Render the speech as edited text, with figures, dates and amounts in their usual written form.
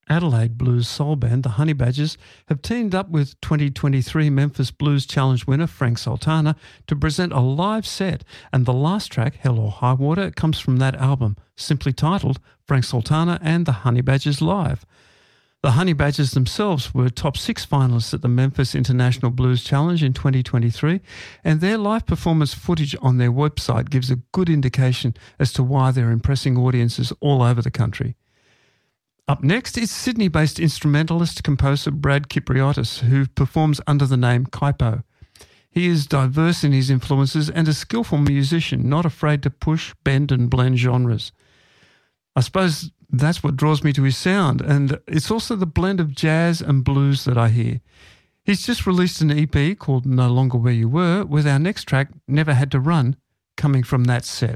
Adelaide blues soul band, the Honey Badgers, have teamed up with 2023 Memphis Blues Challenge winner Frank Sultana to present a live set, and the last track, Hell or High Water, comes from that album, simply titled Frank Sultana and the Honey Badgers Live. The Honey Badgers themselves were top 6 finalists at the Memphis International Blues Challenge in 2023, and their live performance footage on their website gives a good indication as to why they're impressing audiences all over the country. Up next is Sydney-based instrumentalist-composer Brad Kypriotis, who performs under the name Kaipo. He is diverse in his influences and a skillful musician, not afraid to push, bend and blend genres. I suppose that's what draws me to his sound, and it's also the blend of jazz and blues that I hear. He's just released an EP called No Longer Where You Were, with our next track, Never Had to Run, coming from that set.